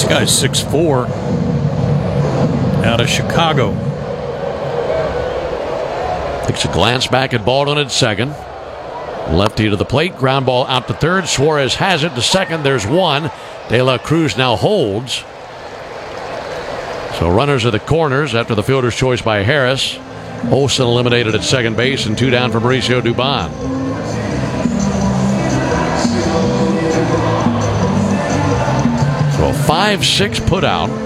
guy's 6'4", out of Chicago. Takes a glance back at Baldwin at second. Lefty to the plate. Ground ball out to third. Suarez has it to second. There's one. De La Cruz now holds. So runners at the corners after the fielder's choice by Harris. Olsen eliminated at second base, and two down for Mauricio Dubon. So a 5-6 put out.